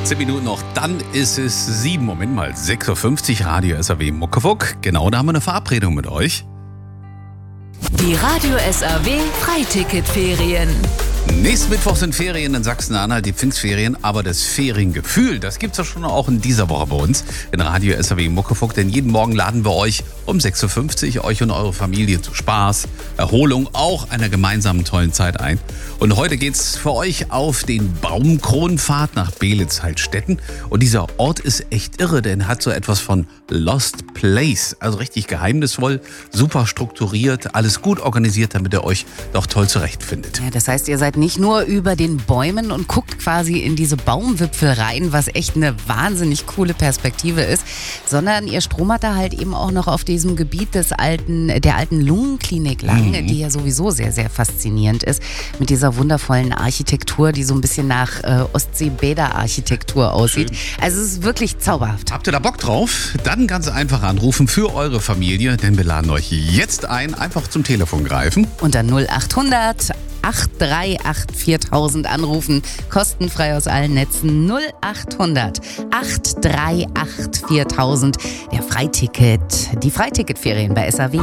10 Minuten noch, dann ist es 7, Moment mal, 6.50 Uhr, Radio SAW Muckefuck. Genau, da haben wir eine Verabredung mit euch. Die Radio SAW Freiticketferien. Nächsten Mittwoch sind Ferien in Sachsen-Anhalt, die Pfingstferien, aber das Feriengefühl, das gibt's ja schon auch in dieser Woche bei uns in Radio SAW Muckefuck, denn jeden Morgen laden wir euch um 6.50 Uhr, euch und eure Familie zu Spaß, Erholung, auch einer gemeinsamen tollen Zeit ein. Und heute geht's für euch auf den Baumkronenpfad nach Beelitz-Heilstätten. Und dieser Ort ist echt irre, denn hat so etwas von Lost Place, also richtig geheimnisvoll, super strukturiert, alles gut organisiert, damit ihr euch doch toll zurechtfindet. Ja, das heißt, ihr seid nicht nur über den Bäumen und guckt quasi in diese Baumwipfel rein, was echt eine wahnsinnig coole Perspektive ist, sondern ihr stromert da halt eben auch noch auf diesem Gebiet der alten Lungenklinik lang, die ja sowieso sehr, sehr faszinierend ist, mit dieser wundervollen Architektur, die so ein bisschen nach Ostsee-Bäder-Architektur aussieht. Schön. Also es ist wirklich zauberhaft. Habt ihr da Bock drauf? Dann ganz einfach anrufen für eure Familie, denn wir laden euch jetzt ein, einfach zum Telefon greifen. Unter 0800 838 4000 anrufen, kostenfrei aus allen Netzen. 0800 838 4000. Die Freiticketferien bei SAW.